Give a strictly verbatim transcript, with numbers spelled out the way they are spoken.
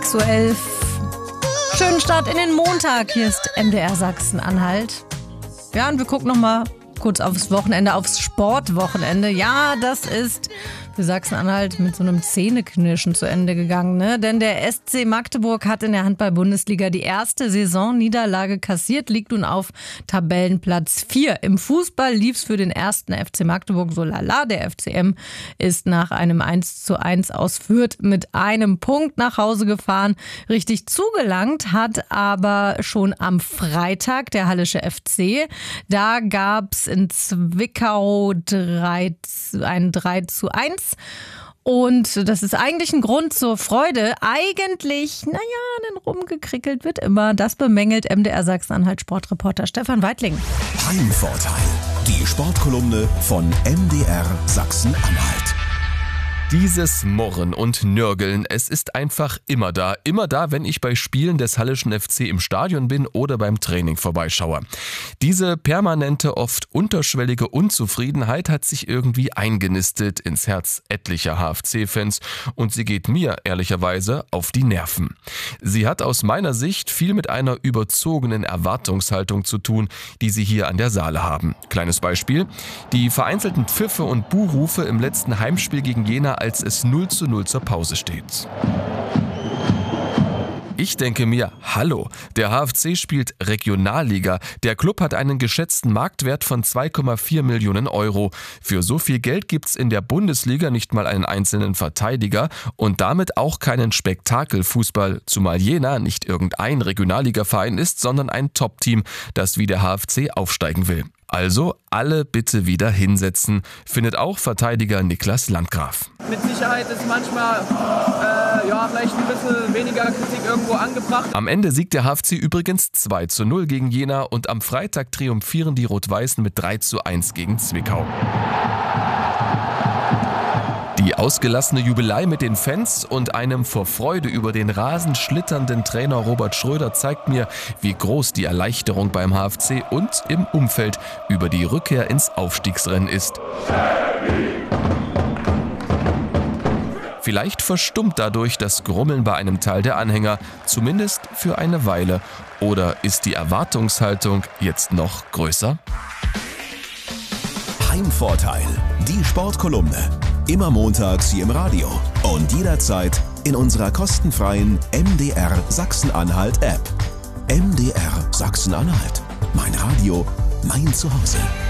sechs Uhr elf. Schönen Start in den Montag. Hier ist M D R Sachsen-Anhalt. Ja, und wir gucken nochmal kurz aufs Wochenende, aufs Sportwochenende. Ja, das ist für Sachsen-Anhalt mit so einem Zähneknirschen zu Ende gegangen, ne? Denn der S C Magdeburg hat in der Handball-Bundesliga die erste Saisonniederlage kassiert, liegt nun auf Tabellenplatz vier. Im Fußball lief es für den ersten F C Magdeburg so lala. Der F C M ist nach einem eins zu eins aus Fürth mit einem Punkt nach Hause gefahren. Richtig zugelangt hat aber schon am Freitag der Hallische F C. Da gab es in Zwickau drei, ein drei zu eins. Und das ist eigentlich ein Grund zur Freude. Eigentlich, naja, denn rumgekrickelt wird immer. Das bemängelt M D R Sachsen-Anhalt Sportreporter Stefan Weidling. Heimvorteil, die Sportkolumne von M D R Sachsen-Anhalt. Dieses Murren und Nörgeln, es ist einfach immer da. Immer da, wenn ich bei Spielen des Hallischen F C im Stadion bin oder beim Training vorbeischaue. Diese permanente, oft unterschwellige Unzufriedenheit hat sich irgendwie eingenistet ins Herz etlicher H F C-Fans und sie geht mir ehrlicherweise auf die Nerven. Sie hat aus meiner Sicht viel mit einer überzogenen Erwartungshaltung zu tun, die sie hier an der Saale haben. Kleines Beispiel: Die vereinzelten Pfiffe und Buhrufe im letzten Heimspiel gegen Jena, als es null zu null zur Pause steht. Ich denke mir, hallo, der H F C spielt Regionalliga. Der Club hat einen geschätzten Marktwert von zwei Komma vier Millionen Euro. Für so viel Geld gibt's in der Bundesliga nicht mal einen einzelnen Verteidiger und damit auch keinen Spektakelfußball, zumal Jena nicht irgendein Regionalligaverein ist, sondern ein Top-Team, das wie der H F C aufsteigen will. Also alle bitte wieder hinsetzen, findet auch Verteidiger Niklas Landgraf. Mit Sicherheit ist manchmal äh, ja, vielleicht ein bisschen weniger Kritik irgendwo angebracht. Am Ende siegt der H F C übrigens zwei zu null gegen Jena und am Freitag triumphieren die Rot-Weißen mit drei zu eins gegen Zwickau. Die ausgelassene Jubelei mit den Fans und einem vor Freude über den Rasen schlitternden Trainer Robert Schröder zeigt mir, wie groß die Erleichterung beim H F C und im Umfeld über die Rückkehr ins Aufstiegsrennen ist. Vielleicht verstummt dadurch das Grummeln bei einem Teil der Anhänger, zumindest für eine Weile. Oder ist die Erwartungshaltung jetzt noch größer? Heimvorteil, die Sportkolumne. Immer montags hier im Radio und jederzeit in unserer kostenfreien M D R Sachsen-Anhalt App. M D R Sachsen-Anhalt. Mein Radio, mein Zuhause.